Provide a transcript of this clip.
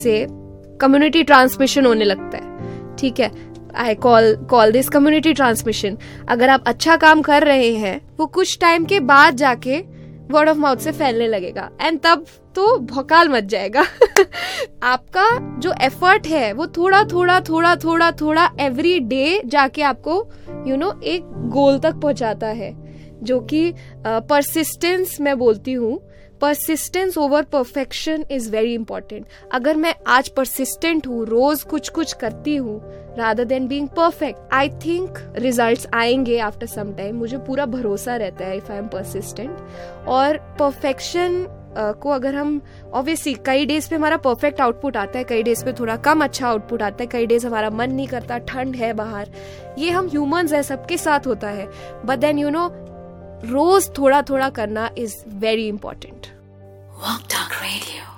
से community transmission होने लगता है, ठीक है। I call this community transmission. अगर आप अच्छा काम कर रहे हैं, वो कुछ टाइम के बाद जाके वर्ड ऑफ माउथ से फैलने लगेगा, एंड तब तो भौकाल मच जाएगा। आपका जो एफर्ट है वो थोड़ा एवरी डे जाके आपको एक गोल तक पहुंचाता है, जो कि परसिस्टेंस मैं बोलती हूँ। Persistence over perfection is very important. अगर मैं आज परसिस्टेंट हूँ, रोज कुछ करती हूँ rather than being perfect, I think results आएंगे after some time। मुझे पूरा भरोसा रहता है if I am persistent। और perfection को अगर हम obviously कई डेज पे हमारा परफेक्ट आउटपुट आता है, कई डेज पे थोड़ा कम अच्छा आउटपुट आता है, कई डेज हमारा मन नहीं करता, ठंड है बाहर, ये हम ह्यूमंस है, सबके साथ होता है। बट देन रोज थोड़ा करना is very important. Walk Talk Radio।